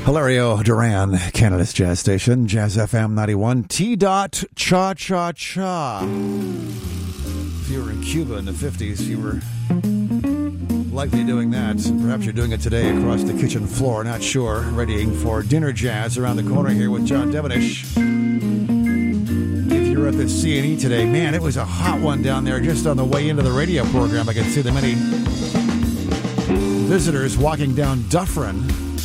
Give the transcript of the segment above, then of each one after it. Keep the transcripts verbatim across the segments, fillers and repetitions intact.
Hilario Duran, Canada's jazz station, Jazz F M ninety-one, T-Dot Cha-Cha-Cha. If you were in Cuba in the fifties, you were likely doing that. Perhaps you're doing it today across the kitchen floor, not sure. Readying for dinner jazz around the corner here with John Devenish. If you're at the C and E today, man, it was a hot one down there just on the way into the radio program. I could see the many visitors walking down Dufferin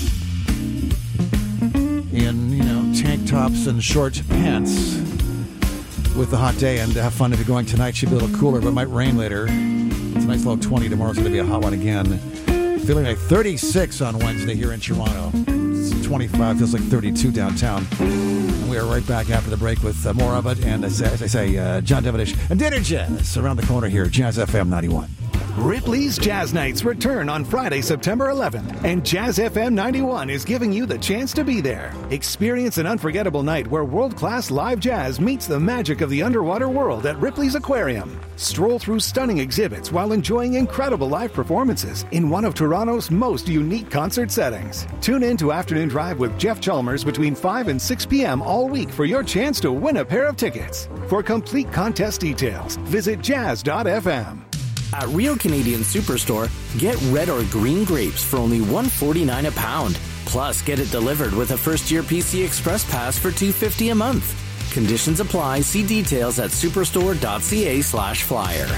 in, you know, tank tops and short pants with the hot day. And have fun if you're going tonight. Should be a little cooler, but it might rain later. It's a nice low twenty. Tomorrow's going to be a hot one again. Feeling like thirty-six on Wednesday here in Toronto. It's twenty-five, feels like thirty-two downtown. And we are right back after the break with uh, more of it. And as, as I say, uh, John Devenish and Dinner Jazz around the corner here, Jazz F M ninety-one. Ripley's Jazz Nights return on Friday, September eleventh, and Jazz F M ninety-one is giving you the chance to be there. Experience an unforgettable night where world-class live jazz meets the magic of the underwater world at Ripley's Aquarium. Stroll through stunning exhibits while enjoying incredible live performances in one of Toronto's most unique concert settings. Tune in to Afternoon Drive with Jeff Chalmers between five and six p.m. all week for your chance to win a pair of tickets. For complete contest details, visit jazz dot f m. At Real Canadian Superstore, get red or green grapes for only one dollar and forty-nine cents a pound. Plus, get it delivered with a first-year P C Express Pass for two dollars and fifty cents a month. Conditions apply. See details at superstore.ca slash flyer.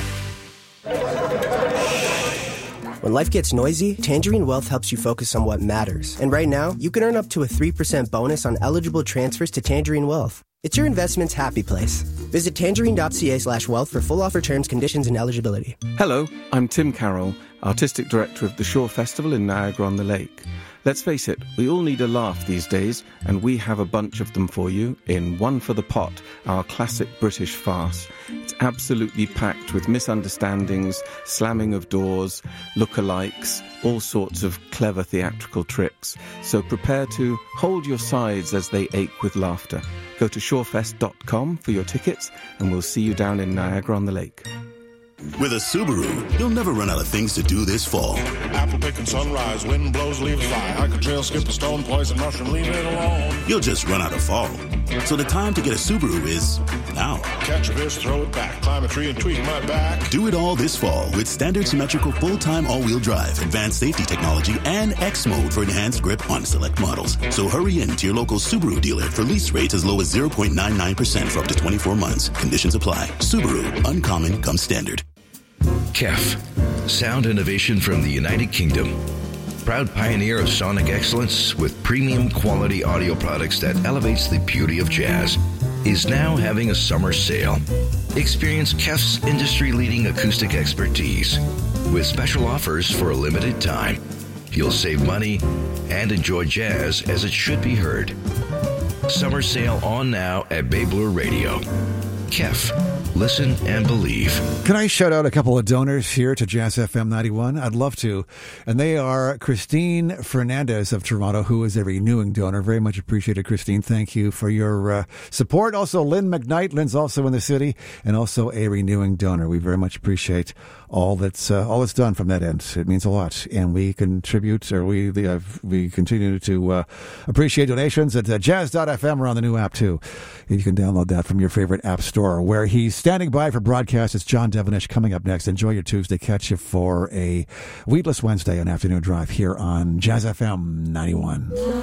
When life gets noisy, Tangerine Wealth helps you focus on what matters. And right now, you can earn up to a three percent bonus on eligible transfers to Tangerine Wealth. It's your investment's happy place. Visit tangerine.ca slash wealth for full offer terms, conditions, and eligibility. Hello, I'm Tim Carroll, Artistic Director of the Shore Festival in Niagara-on-the-Lake. Let's face it, we all need a laugh these days, and we have a bunch of them for you in One for the Pot, our classic British farce. It's absolutely packed with misunderstandings, slamming of doors, lookalikes, all sorts of clever theatrical tricks. So prepare to hold your sides as they ache with laughter. Go to shorefest dot com for your tickets, and we'll see you down in Niagara-on-the-Lake. With a Subaru, you'll never run out of things to do this fall. Apple picking sunrise, wind blows, leaves fly. I could trail, skip a stone, poison mushroom, leave it alone. You'll just run out of fall. So the time to get a Subaru is now. Catch a fish, throw it back, climb a tree and tweak my back. Do it all this fall with standard symmetrical full-time all-wheel drive, advanced safety technology, and X mode for enhanced grip on select models. So hurry in to your local Subaru dealer for lease rates as low as zero point nine nine percent for up to twenty-four months. Conditions apply. Subaru, uncommon comes standard. K E F, sound innovation from the United Kingdom. Proud pioneer of sonic excellence with premium quality audio products that elevates the beauty of jazz, is now having a summer sale. Experience K E F's industry-leading acoustic expertise with special offers for a limited time. You'll save money and enjoy jazz as it should be heard. Summer sale on now at Babler Radio. K E F. Listen and believe. Can I shout out a couple of donors here to Jazz F M ninety-one? I'd love to. And they are Christine Fernandez of Toronto, who is a renewing donor. Very much appreciated, Christine. Thank you for your uh, support. Also, Lynn McKnight. Lynn's also in the city and also a renewing donor. We very much appreciate all that's uh, all that's done from that end. It means a lot. And we contribute, or we the, uh, we continue to uh, appreciate donations at uh, jazz dot f m. We're on the new app, too. You can download that from your favorite app store, where he's standing by for broadcast. It's John Devenish coming up next. Enjoy your Tuesday. Catch you for a Weedless Wednesday on Afternoon Drive here on Jazz F M ninety-one.